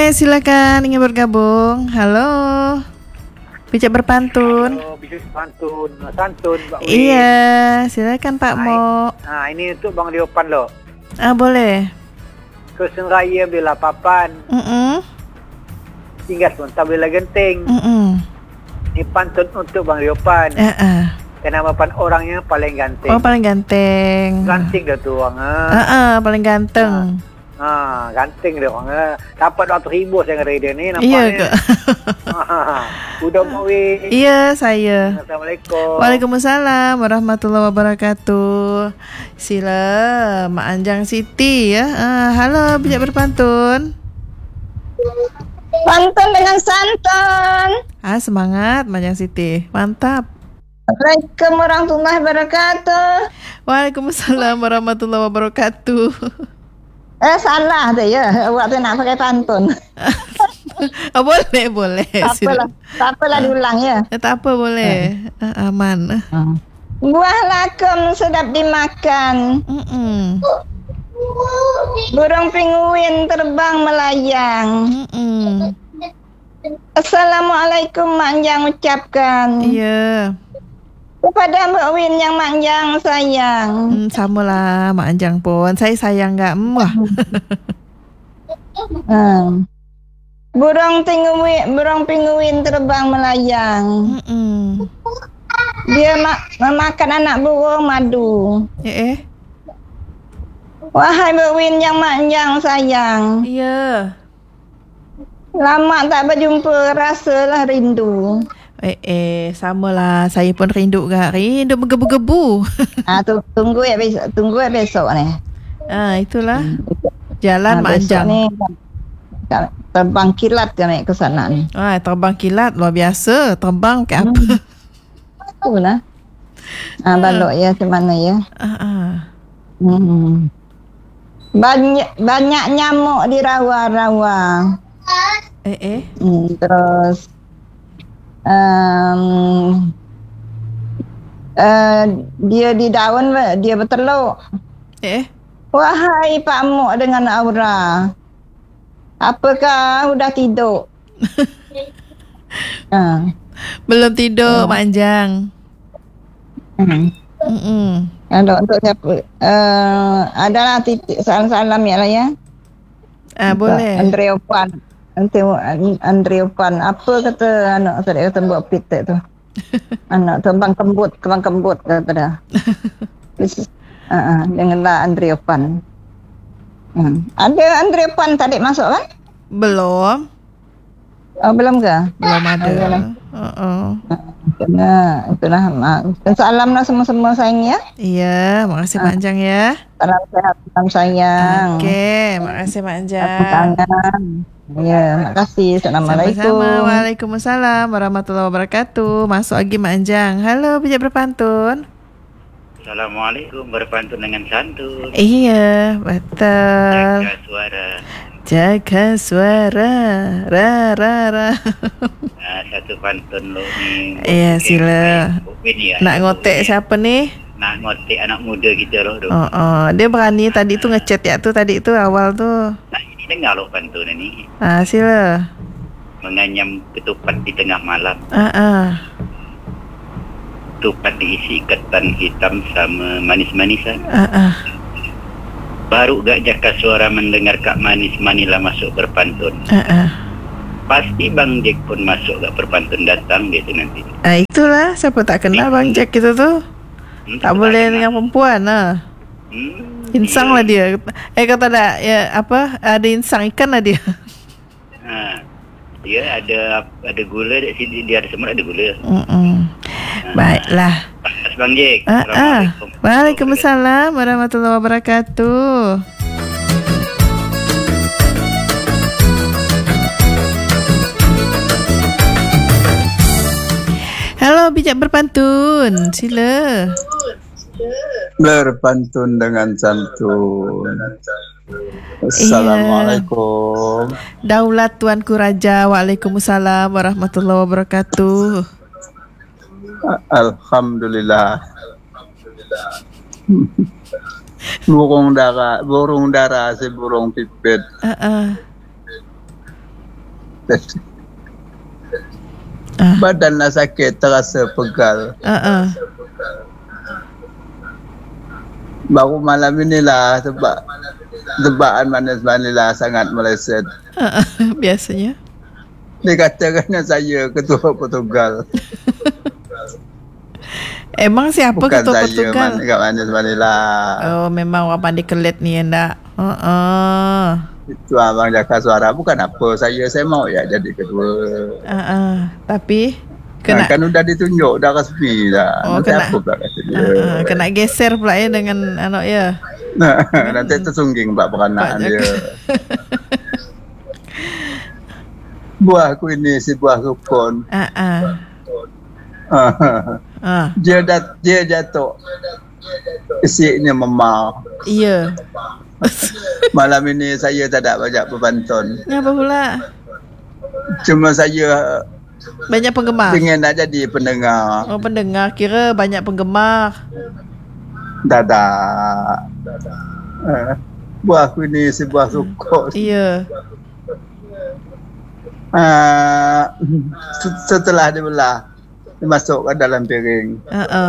silakan ingin bergabung. Halo. Bijak berpantun. Halo, bijak berpantun. Santun, Mbak Wi. Iya, silakan Pak Mo. Nah, ini untuk Bang Riopan loh. Boleh. Kesun raya bela papan. Tinggal sebentar bela genting. Ini pantun untuk Bang Riopan. Kenapa pan orangnya paling ganteng. Oh, paling ganteng. Ganteng dah tu orang. Paling ganteng. Ganteng dia orang. Dapat waktu hibur saya ngeri dia ni nampaknya. Iya ke? Udah Mbak Wi. Iya, saya. Assalamualaikum. Waalaikumsalam warahmatullahi wabarakatuh. Sila Mak Anjang Siti ya. Halo, bijak berpantun. Pantun dengan santun. Semangat Mak Anjang Siti. Mantap. Assalamualaikum warahmatullahi wabarakatuh. Waalaikumsalam warahmatullahi wabarakatuh. Salah tu ya. Awak tu nak pakai pantun. Boleh. Tak apalah diulang ya. Tak apa boleh. Aman. Buah lakum sedap dimakan. Burung penguin terbang melayang. Assalamualaikum Mak Anjang ucapkan. Iya. Kepada Mbak Win yang Mak Anjang sayang. Samalah Mak Anjang pun. Saya sayang enggak? Burung penguin terbang melayang. Dia memakan anak burung madu. Wahai Mbak Win yang Mak Anjang sayang. Iya. Lama tak berjumpa, rasalah rindu. Samalah. Saya pun rindu gak. Rindu menggebu-gebu. Tunggu besok ni. Itulah. Jalan Mak Anjang. Ni terbang kilat kan ke sana ni. Terbang kilat luar biasa. Terbang ke apa? Itulah. Balok ya ke mana ya? Banyak nyamuk di rawa-rawa. Terus dia di daun dia bertelur. Wahai Pak Muk dengan Aura, apakah udah tidur? Belum tidur Mak Anjang. Untuk siapa? Adalah titik salam-salam ya lah ya. Boleh. Andre Opan. Apa kata anak saya kata buat pitek tu? Anak terbang kembut kata dah. Dengarlah Andre Opan. Ada Andre Opan tadi masuk kan? Belum. Belum ke? Belum ada. Itulah. Salam lah semua-semua sayang ya. Iya, makasih Mak Anjang ya. Salam sehat, salam sayang. Okey, makasih Mak Anjang. Ya, makasih. Assalamualaikum. Sama-sama. Waalaikumsalam warahmatullahi wabarakatuh. Masuk lagi Mak Anjang. Halo, bijak berpantun. Assalamualaikum, berpantun dengan santun. Iya, betul. Jaga suara. Ra. Satu pantun lo ni. Iya, sila. Nak ngotek siapa ni? Nak ngotek anak muda kita loh. Dia berani tadi tu ngechat ya tu tadi tu awal tu. Nah, ini dengar lo pantun ni. Sila. Menganyam ketupat di tengah malam. Ketupat diisi ketan hitam sama manis-manisan. Baru gak jaka suara mendengar Kak Manis-Manila masuk berpantun. Pasti Bang Jack pun masuk gak berpantun datang dia tu nanti. Itulah, siapa tak kenal Bang Jack itu tu. Tak boleh dengan perempuan lah. Insang lah dia. Kata tak ya, apa? Ada insang ikan lah dia. Dia ada gula di sini, dia ada semua ada gula. Baiklah. Bang Jack. Waalaikumsalam warahmatullahi wabarakatuh. Halo, bijak berpantun. Sila. Berpantun dengan santun. Assalamualaikum. Daulat Tuanku Raja. Waalaikumsalam warahmatullahi wabarakatuh. Alhamdulillah. burung dara si burung pipit. Badan nak sakit, terasa pegal. Baru malam inilah tebaan manis vanila sangat meleset. Biasanya. Dikatakannya saya ketua Portugal. Emang siapa Bukan ketua saya Portugal? kat manis vanila. Oh, memang orang pandai kelet ni endak. Itu abang jaga suara. Bukan apa, saya mau ya jadi ketua. Tapi kena kan udah ditunjuk, dah resmi dah. Oh, Nanti kena- apa pula kata dia. kena geser pula ya dengan anak ya. Nanti tersungging bak peranaan Pak dia. Buahku ini si buah rukun. Dia jatuh. Isinya memar. Iya. Malam ini saya tak ada banyak pembantun. Kenapa pula? Cuma saya Banyak penggemar. ingin nak jadi pendengar. Oh, pendengar, kira banyak penggemar. Dadah. Buahku ini si buah rukun. Iya. Setelah dibelah, dimasukkan dalam piring.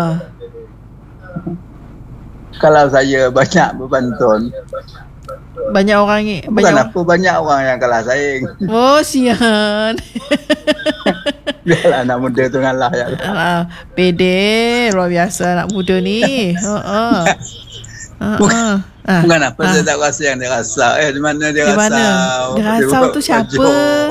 Kalau saya banyak berbantun, Banyak orang ni. bukan apa, banyak orang yang kalah saing. Oh, sian. Biarlah anak muda tu ngalah ya. Pede, luar biasa anak muda ni. Bukan apa, saya tak rasa yang dia rasa. Di mana dia Di rasa? mana? Dia rasa tu siapa?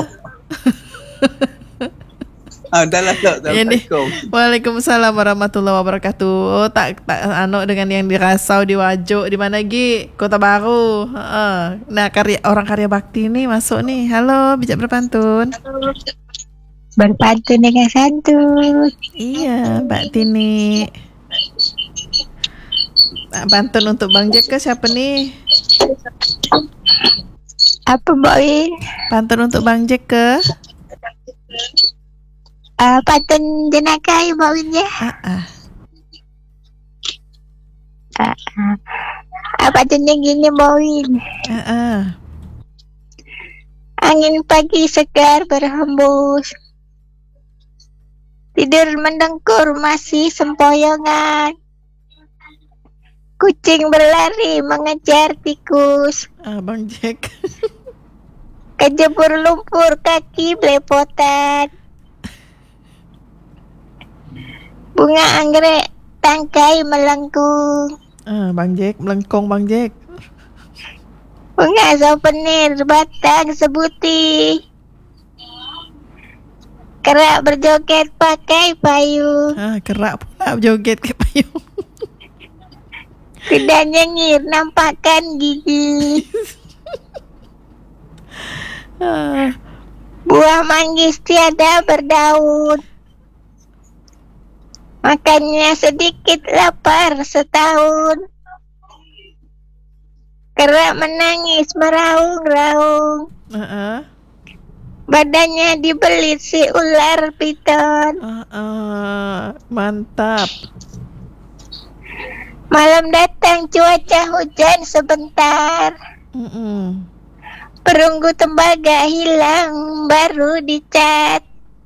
Dah lah, Assalamualaikum. Waalaikumsalam warahmatullahi wabarakatuh. Oh, tak anok dengan yang dirasau di Wajuk di mana lagi? Kota Baru. Nah, orang karya bakti ni masuk ni. Halo, bijak berpantun. Berpantun dengan santun. Iya, Mbak Tini. Pantun untuk Bang Jack ke siapa ni? Apa Mbak Win? Pantun untuk Bang Jack ke? Pantun jenaka ya Mbak Win ya. Pantunnya gini Mbak Win. Angin pagi segar berhembus, tidur mendengkur masih sempoyongan. Kucing berlari mengejar tikus, Bang Jack. kejebur lumpur kaki belepotan. Bunga anggrek tangkai melengkung, Bang Jack, melengkung Bang Jack. bunga souvenir batang sebuti. Kerak berjoget pakai payung, Kerak pula joget ke payung. kuda nyengir nampakkan gigi. Buah manggis tiada berdaun, makannya sedikit lapar setahun. Kerak menangis meraung-raung, badannya dibelit si ular piton. Mantap. Malam datang cuaca hujan sebentar, perunggu tembaga hilang baru dicat.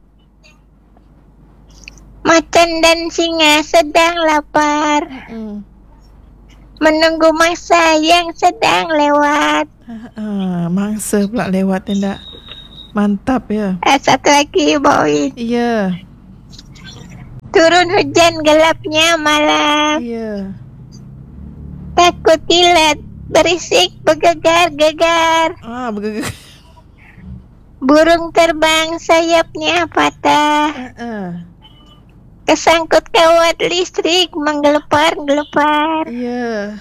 Macan dan singa sedang lapar, menunggu mangsa yang sedang lewat. Mangsa pula lewat tidak. Mantap ya. Satu lagi Boy. Iya. Turun hujan gelapnya malam, Iya. takut kilat berisik bergegar-gegar. Bergegar. Burung terbang sayapnya patah, kesangkut kawat listrik menggelepar-gelepar. Iya.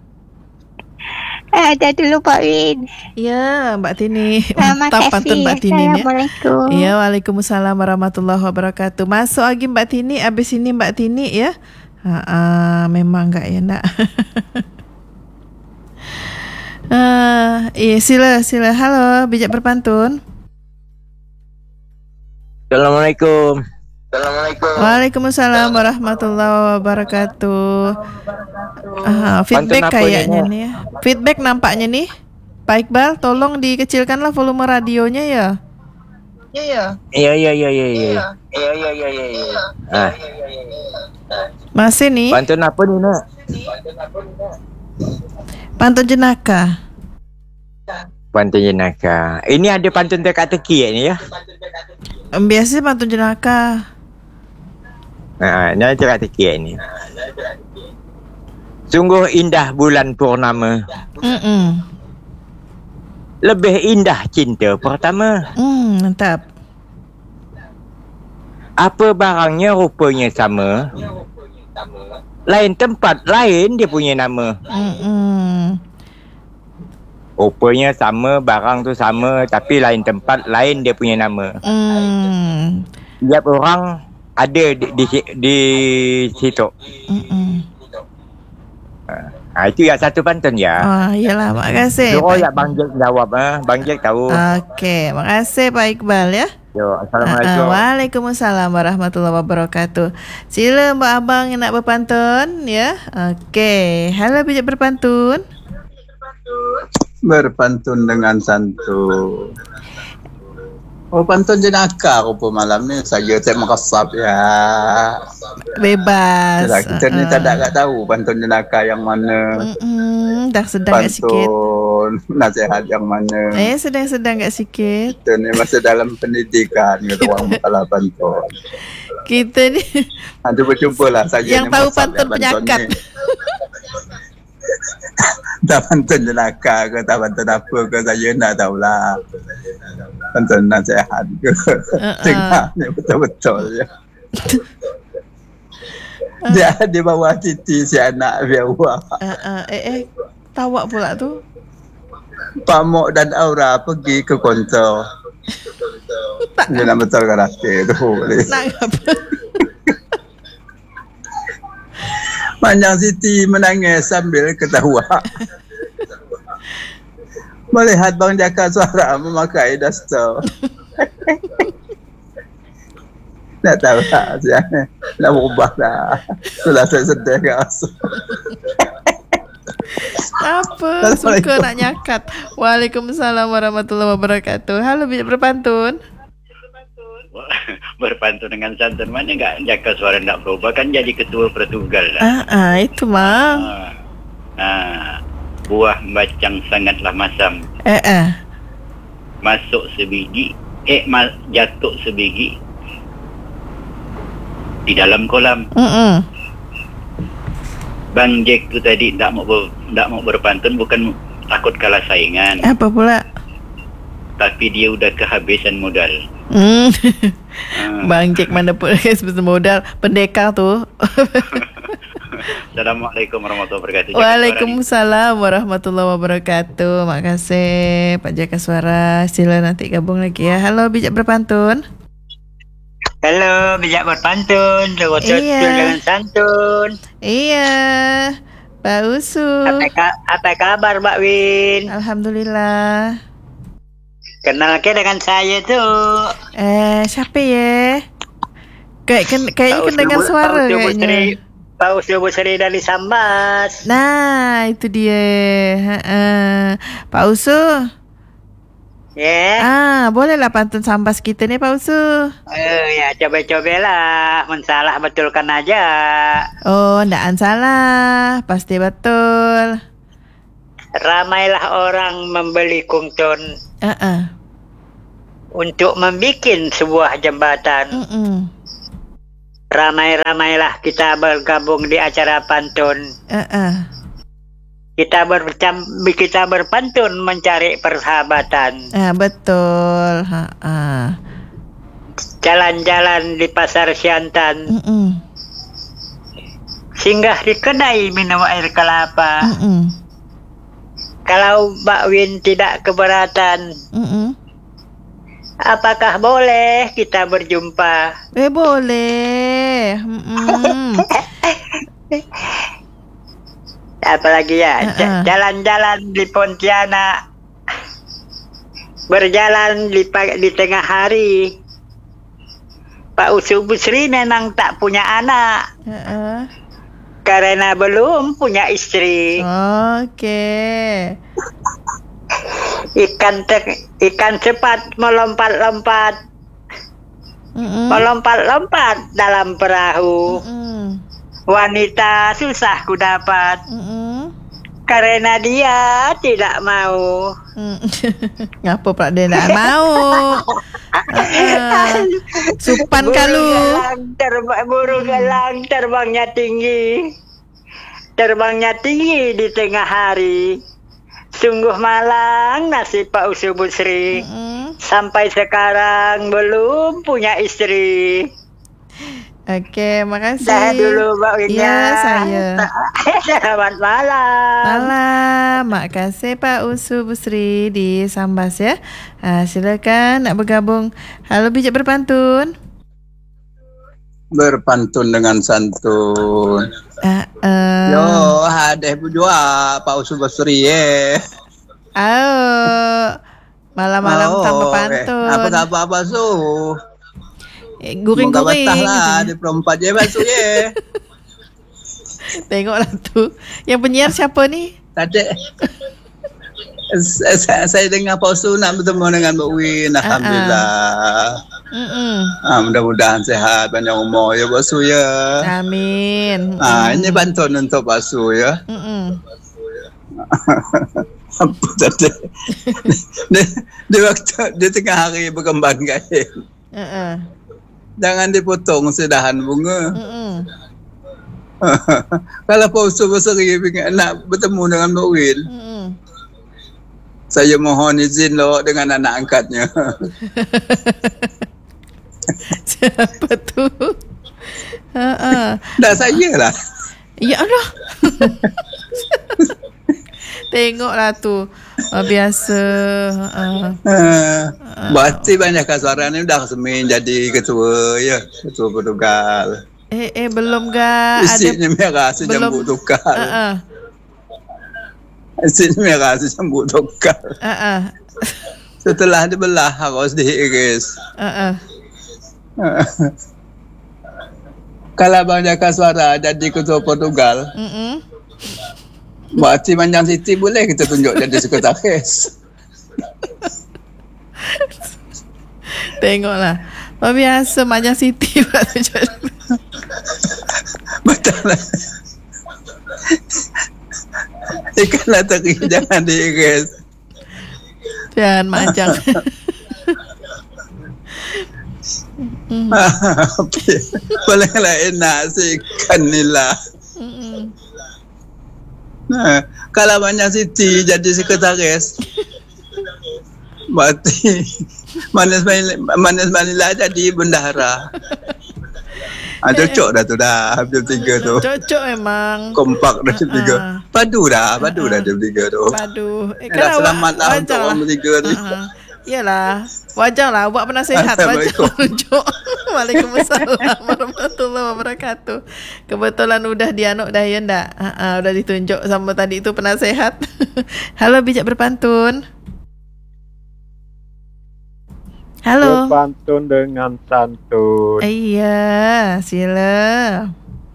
Ada dulu Pak Win. Iya, Mbak Tini. Terima Mantap pantun kasih. Mbak Tini ya. Assalamualaikum. Iya, waalaikumsalam warahmatullahi wabarakatuh. Masuk lagi Mbak Tini, abis ini Mbak Tini ya. Memang enggak ya, enggak. Iya, sila. Halo, bijak berpantun. Assalamualaikum. Waalaikumsalam warahmatullahi wabarakatuh. Feedback Pantun apa kayaknya ini, nih ya. Feedback nampaknya nih. Pak Iqbal, tolong dikecilkanlah volume radionya ya. Ya. Ya. Masih nih. Pantun apa ni nak? Pantun jenaka. Pantun jenaka. Ini ada pantun teka-teki ni ya? Biasa pantun jenaka. Ini ada teka-teki ni. Sungguh indah bulan purnama. Lebih indah cinta pertama. Mantap. Apa barangnya rupanya sama. Lain tempat, lain dia punya nama. Rupanya sama, barang tu sama, tapi lain tempat, lain dia punya nama. Tiap orang ada di situ. Itu yang satu pantun ya. Iyalah, makasih. Suruh ya Bang Jack jawab. Bang Jack tahu. Okey, makasih Pak Iqbal ya. Yo, Assalamualaikum. Waalaikumsalam warahmatullahi wabarakatuh. Sila Mbak Abang yang nak berpantun ya. Okey, halo bijak berpantun. Berpantun dengan santun. Oh, pantun jenaka rupa malam ni. Saya tak merasap ya. Bebas. Kita ni tak tahu pantun jenaka yang mana. Dah sedang kat sikit. Pantun nasihat yang mana. Sedang-sedang kat sikit. Kita ni masih dalam pendidikan kata orang masalah pantun. Kita ni Cuba-cubalah saya yang ni tahu pantun penyakat. Tak pantun jenaka ke, tak pantun apa ke, saya nak tahulah. Pantun nasihat ke. Tengah ni betul-betul ya. Dia di bawah titi si anak biawak. Tawak pula tu. Pamuk dan Aura pergi ke kontor. Dia nak betul karate tu. Nak apa? Panjang Siti menangis sambil ketawa. Melihat Bang Jaka Suara memakai duster. Tak tahu lah siapa. Nak berubah lah. Itulah saya sedih ke rasa. Apa? Suka nak nyakat. Waalaikumsalam warahmatullahi wabarakatuh. Halo bijak berpantun. Berpantun dengan santun. Mana enggak Jaka Suara nak berubah, kan jadi ketua Pertugal lah. Itu mang. Buah bacang sangatlah masam. Masuk sebiji, jatuh sebiji di dalam kolam. Bang Jack tu tadi tak mau berpantun bukan takut kalah saingan. Apa pula? Tapi dia udah kehabisan modal. Bang Jack mana pun kehabisan modal. Pendekar tu. Assalamualaikum warahmatullahi wabarakatuh. Waalaikumsalam warahmatullahi wabarakatuh. Makasih Pak Jaka Suara. Sila nanti gabung lagi ya. Halo bijak berpantun. Halo, bijak berpantun, terus dengan santun. Iya, Pak Usu. Apa kabar, Mbak Win? Alhamdulillah. Kenal ke dengan saya tuh? Siapa ya? Kayaknya dengar suara kayaknya. Paus Subuh Seri dari Sambas. Nah, itu dia. Pak Usu. Bolehlah pantun Sambas kita ni Pak Usu. Ya coba-cobalah. Mensalah betulkan aja. Oh, ndaan salah. Pasti betul. Ramailah orang membeli kungtun untuk membikin sebuah jembatan. Ramai-ramailah kita bergabung di acara pantun. Kita berpantun mencari persahabatan. Betul. Jalan-jalan di pasar Siantan. Singgah di kedai minum air kelapa. Kalau Mbak Win tidak keberatan, apakah boleh kita berjumpa? Boleh. Apalagi ya, jalan-jalan di Pontianak, berjalan di tengah hari. Pak Usu Busri memang tak punya anak, karena belum punya istri. Ikan cepat melompat-lompat melompat-lompat dalam perahu. Wanita susah ku dapat karena dia tidak mau. Ngapa pula dia tak mau? Supan kalu. Burung elang terbangnya tinggi. Terbangnya tinggi di tengah hari. Sungguh malang nasib Pak Usu Busri. Sampai sekarang belum punya istri. Okey, makasih. Dah dulu Mbak Wina. Ya, saya. Selamat malam. Malam. Makasih Pak Usu Busri di Sambas ya. Silakan nak bergabung. Halo bijak berpantun. Berpantun dengan santun. Yo, hadeh bujua Pak Usu Basri malam-malam tanpa pantun. Apa khabar Pak Usu? Guring-guring. Moga betah lah di perempat je Pak Usu Tengoklah tu. Yang penyiar siapa ni? Tadi saya dengar Pak Usu nak bertemu dengan Mbak Win. Alhamdulillah. Mudah-mudahan sehat, panjang umur ya Pak Usu ya. Amin. Ini pantun untuk Pak Usu ya. Apa tadi? Di waktu di tengah hari berkembang kain. Jangan dipotong sedahan bunga. Kalau Pak Usu Basri nak bertemu dengan Mbak Win, saya mohon izin loh dengan anak angkatnya. Siapa tu? Dah saya lah. Ya Allah. Tengoklah tu. Biasa. Berarti banyak suara ni dah semin jadi ketua ya. Ketua Portugal. Belum ga. Isinya merah sejambut tukar. Isinya merah sejambut tukar. Setelah dibelah harus diiris. Kalau banyak suara jadi ketua Portugal. Berarti Manjang Siti boleh kita tunjuk jadi sekretaris. Tengoklah. Biasa Manjang Siti betul lah. Ikanlah teri jangan diiris. Jangan Manjang. Bolehlah enak si ikan ni lah. Kalau banyak Siti jadi sekretaris, berarti Manis Manila jadi bendahara. Cocok dah tu dah jam 3 tu. Cocok memang. Kompak dah jam 3. Padu dah jam 3 tu. Padu. Dah selamat lah untuk orang 3 ni. Yalah, wajarlah awak pernah sihat. Wajar. Waalaikumsalam warahmatullahi wabarakatuh. Kebetulan udah dianuk dah ya ndak? Udah ditunjuk sama tadi itu penasehat. Halo bijak berpantun. Halo. Berpantun dengan santun. Iya, sila.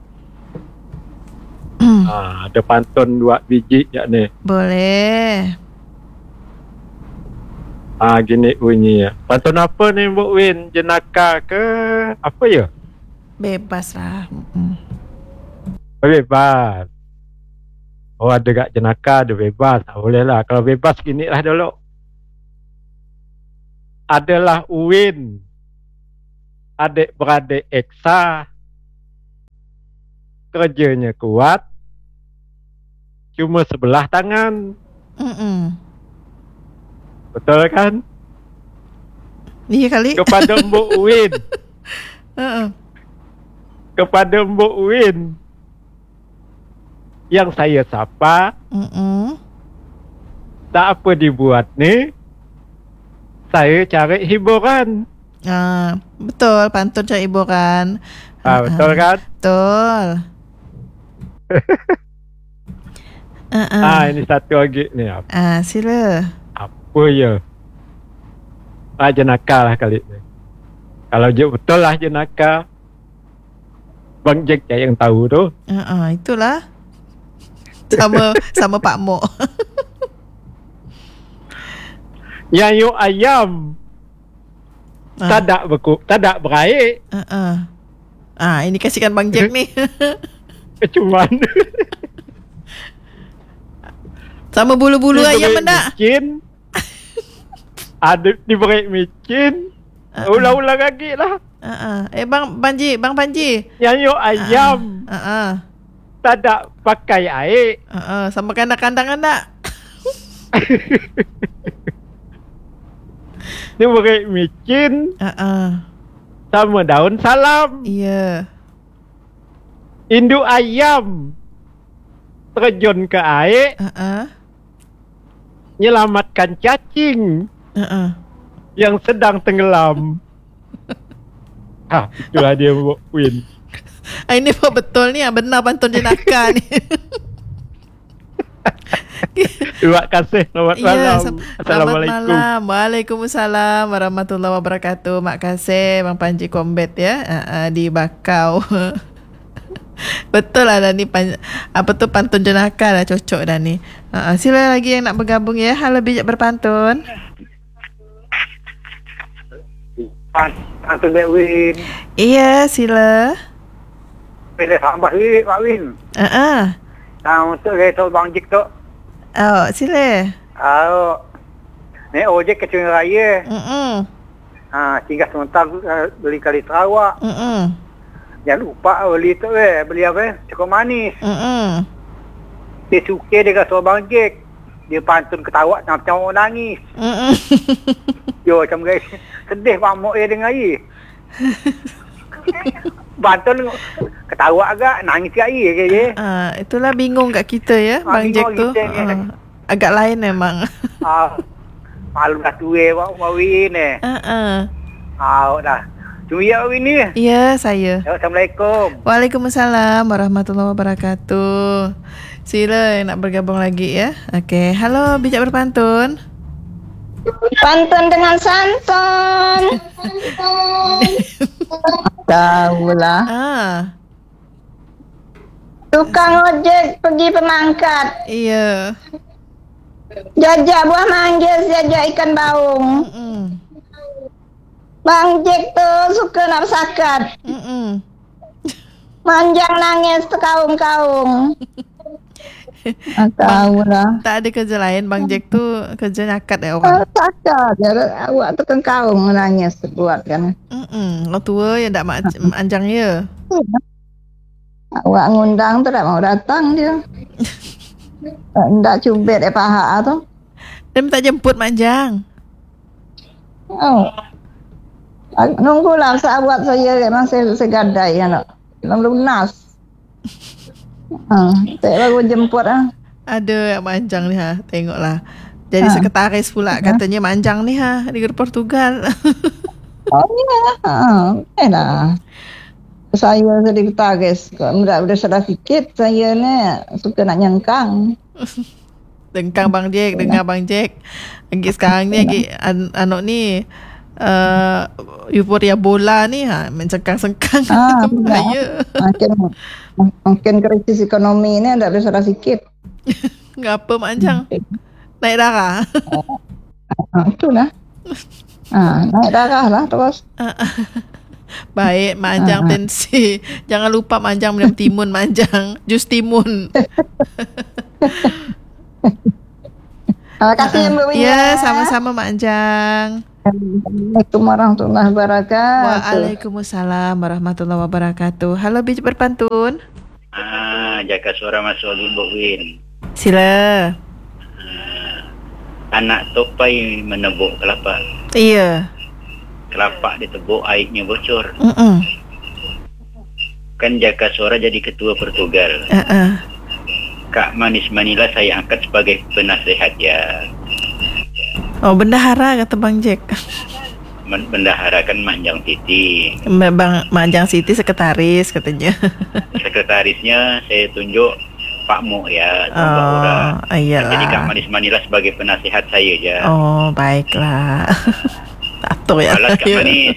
Ada pantun 2 biji ya ni. Boleh. Gini bunyi ya. Pantun apa ni Mbak Win? Jenaka ke apa ya? Bebas lah. Bebas. Oh ada gak jenaka ada bebas. Boleh lah. Kalau bebas gini lah dulu. Adalah Uwin. Adik-beradik Eksa. Kerjanya kuat. Cuma sebelah tangan. Betul kan? Iya kali. Kepada Mbok Win. Kepada Mbok Win. Yang saya sapa. Tak apa dibuat ni. Saya cari hiburan. Betul, pantun cari hiburan. Betul kan? Betul. Ini satu lagi ni. Sila. Apa ya? Jenaka lah kali ni. Kalau je betul lah jenaka. Bang Jack yang tahu tu. Itulah. Sama Pak Mok. Yayu ayam. Tak ada berair. Ini kasihkan Bang Jack ni. Cuman sama bulu-bulu ayam enggak? Micin. Ada diberi micin. Ulang-ulang lagi lah. Bang Panji. Yang ayam. Tak ada pakai air. Sama kandang-kandang enggak? Dia beri micin. Sama daun salam. Iya. Induk ayam terjun ke air. Menyelamatkan cacing yang sedang tenggelam. Itulah dia Win. Ini betul ni, benar pantun jenaka ni. Terima kasih. Selamat malam. Assalamualaikum. Malam. Waalaikumsalam warahmatullahi wabarakatuh. Mak kasih Bang Panji Combat ya, di Bakau. Betul lah dah ni pantun jenaka dah, cocok dah ni. Sila lagi yang nak bergabung ya. Halo bijak berpantun. Pantun Pak Win. Iya, sila. Bila sambah ni Pak Win. Untuk kereta Bang Jack tu. Sila. Ni ojek ke Sungai Raya. Tinggal sementara beli kali Sarawak. Jangan lupa beli tu beli apa? Cukup manis. Dia suka dia kata Bang Jack. Dia pantun ketawa macam orang nangis. Yo macam guys. Sedih Pak Mok dia dengar ye. Pantun ketawa agak nangis kat ye ke je. Itulah bingung kat kita ya Bang Jack tu. Agak lain memang. Malu dah tua Pak Win ni. Dah. Cuma ya Win ni. Ya, saya. Assalamualaikum. Waalaikumsalam warahmatullahi wabarakatuh. Sila yang nak bergabung lagi ya. Okey, halo bijak berpantun. Pantun dengan santun. Tahulah. Tukang ojek pergi pemangkat. Iya. Jajak buah manggis, jajak ikan baung. Bang Jack tu suka nak bersakat. Manjang nangis terkaung-kaung. Tahulah. Tak ada kerja lain Bang Jack tu, kerja nyakat orang. Sakat. Awak tu kan kaung nangis buat kan. Orang tua yang tak anjang ya. Awak ngundang tu tak mau datang dia. Tak cubit paha tu. Dia minta jemput manjang. Nunggulah sahabat saya memang saya gadai anak. Belum lunas. Saya baru jemput Ada yang manjang ni tengoklah. Jadi sekretaris pula katanya manjang ni di Portugal. Dah. Saya sekretaris. Udah sudah sikit saya ni suka nak nyengkang. Dengkang Bang Jack, dengar Bang Jack. Lagi sekarang ni lagi anak ni euforia bola ni mencengkang-sengkang. Bahaya. Mungkin krisis ekonomi ni ada sudah sikit. Ngapa manjang? Naik darah. Itulah. Naik darah lah terus. Baik, manjang tensi. Jangan lupa manjang minum timun manjang. Jus timun. Terima kasih Mbak Wina. Ya, sama-sama manjang. Assalamualaikum warahmatullahi wabarakatuh. Waalaikumsalam warahmatullahi wabarakatuh. Halo bijak berpantun. Jaga suara masuk dulu Win. Sila. Anak topai menebuk kelapa. Iya. Kelapa ditebuk, airnya bocor. Kan Jaga Suara jadi ketua Portugal. Kak Manis Manila saya angkat sebagai penasehat ya. Oh, bendahara kata Bang Jack. Bendahara kan Manjang Siti. Bang Manjang Siti sekretaris katanya. Sekretarisnya saya tunjuk Pak Mo ya. Iyalah. Jadi Kak Manis Manila sebagai penasehat saya ya. Oh, baiklah. Tato ya. Balas Kak Manis.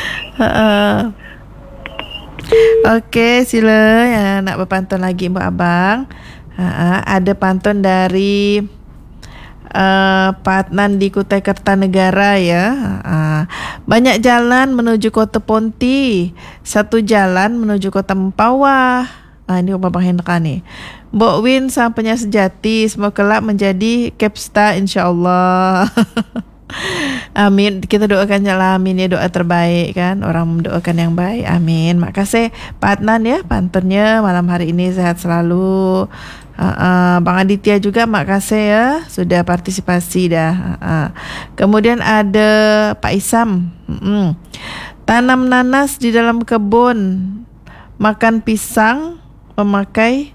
Okey, sila yang nak berpantun lagi Mbak Abang. Ada pantun dari Patnan di Kutai Kertanegara ya. Banyak jalan menuju Kota Ponti, satu jalan menuju Kota Mempawah. Ini Abang Hendra ni. Mbok Win sang penyanyi sejati, semoga kelak menjadi Capstar insya-Allah. Amin. Kita doakan lah, amin ya, doa terbaik kan. Orang mendoakan yang baik. Amin. Makasih Pak Adnan ya, pantunnya malam hari ini, sehat selalu. Bang Aditya juga makasih ya, sudah partisipasi dah. Kemudian ada Pak Isam. Tanam nanas di dalam kebun, makan pisang, memakai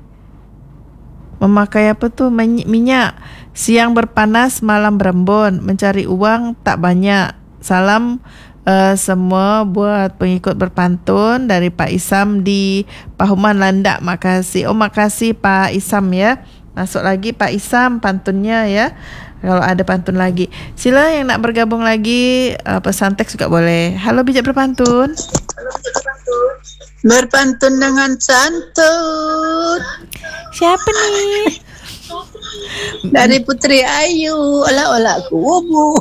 apa tu, minyak. Siang berpanas, malam berembun, mencari uang tak banyak. Salam semua buat pengikut berpantun dari Pak Isam di Pahuman Landak. Makasih. Oh, makasih Pak Isam ya. Masuk lagi Pak Isam pantunnya ya. Kalau ada pantun lagi, sila yang nak bergabung lagi, pesan teks juga boleh. Halo bijak berpantun. Berpantun dengan santun. Siapa nih? Dari Putri Ayu. Olah-olah kubu.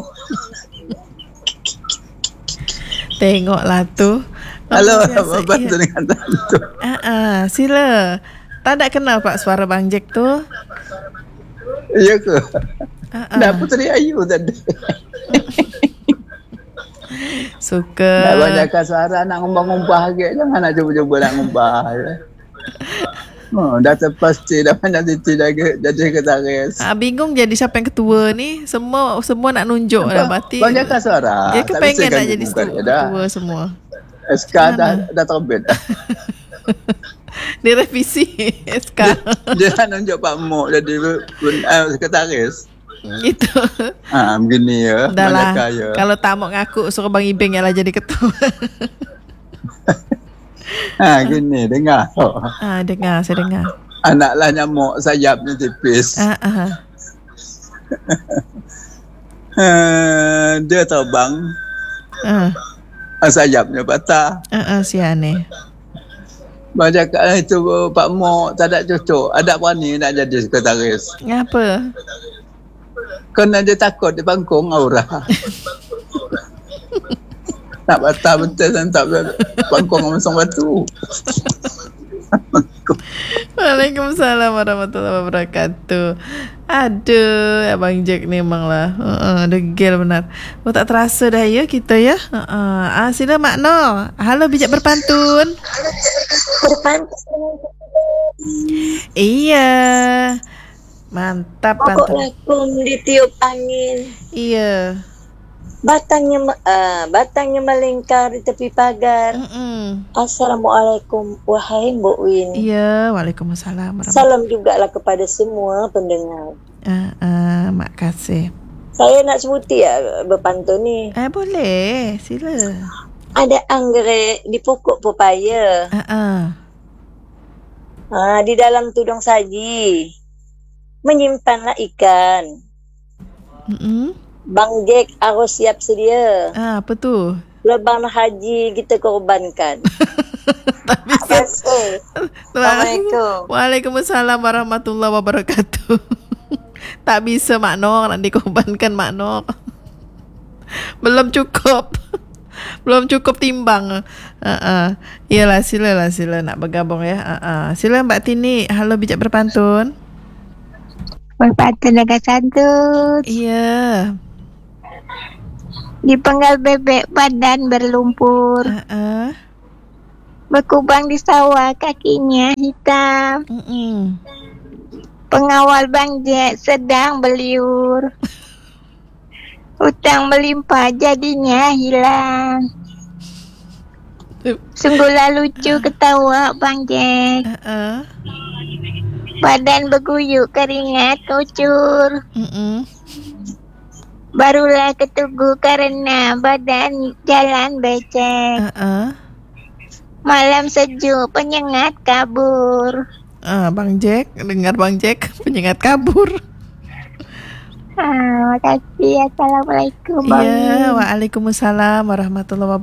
Tengoklah tu. Halo, berpantun dengan santun. Sila. Tak ada kenal Pak suara Bang Jack tu? Iya ke? Dah Putri Ayu tadi. Suka. Dah banyak suara nak ngumpah-ngumpah lagi. Jangan nak cuba-cuba nak ngumpah. Dah terpasti dah banyak titik lagi jadi ketaris. Bingung jadi siapa yang ketua ni. Semua nak nunjuk dah berarti. Banyak suara. Dia kepengen nak jadi ketua semua. SK dah terbit. Direvisi SK. Dia nak nunjuk Pak Mok jadi sekretaris. Itu. Begini ya. Dah lah. Kalau tak mau ngaku suruh Bang Ibeng yang lah jadi ketua. Gini dengar. Dengar, saya dengar. Anaklah nyamuk sayapnya tipis. Dia terbang. Sayapnya patah. Siane. Macam itu Pak Mok tak ada cocok. Ada berani nak jadi sekretaris. Ngapa? Kerana dia takut di pangkong aura. Nak patah betul dan tak pangkong masang batu. Waalaikumsalam warahmatullahi wabarakatuh. Aduh, Abang Jack ni memang lah degil benar. Tak terasa dah ya kita ya. Sila Mak Noh. Halo bijak berpantun. Berpantun. Iya. Mantap pantun. Pokok lakum ditiup angin. Iya. Batangnya melingkar di tepi pagar. Assalamualaikum wahai Mbok Win. Iya, waalaikumsalam. Salam juga lah kepada semua pendengar. Makasih. Saya nak sebuti ya berpantun ni. Boleh, sila. Ada anggrek di pokok pepaya. Di dalam tudung saji menyimpanlah ikan. Bang Jack harus siap sedia. Apa tu? Lebaran haji kita korbankan. Assalamualaikum. Waalaikumsalam warahmatullahi wabarakatuh. Tak bisa Mak Nok nak dikorbankan Mak Nok. Belum cukup. Belum cukup timbang. Iyalah sila nak bergabung ya. Sila Mbak Tini. Halo bijak berpantun. Berpantun dengan santun. Iya. Dipenggal bebek badan berlumpur. Berkubang di sawah kakinya hitam. Pengawal Bang Jack sedang beliur. Hutang melimpah jadinya hilang. Sungguhlah lucu ketawa Bang Jack. Badan berguyuk keringat kucur. Barulah ketugu karena badan jalan becek. Malam sejuk penyengat kabur. Bang Jack, dengar Bang Jack, penyengat kabur. Makasih. Assalamualaikum Bang. Iya, waalaikumsalam warahmatullahi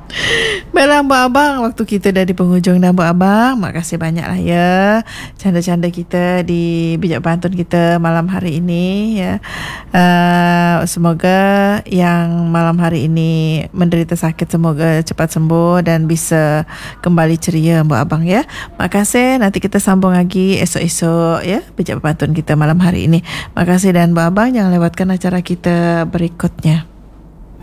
Baiklah abang, waktu kita dah di penghujung dah abang. Makasih banyak lah ya, canda-canda kita di Bijak Pantun kita malam hari ini ya. Semoga yang malam hari ini menderita sakit semoga cepat sembuh dan bisa kembali ceria abang ya. Makasih, nanti kita sambung lagi esok-esok ya Bijak Pantun kita malam hari ini. Makasih dan abang, jangan lewatkan acara kita berikutnya.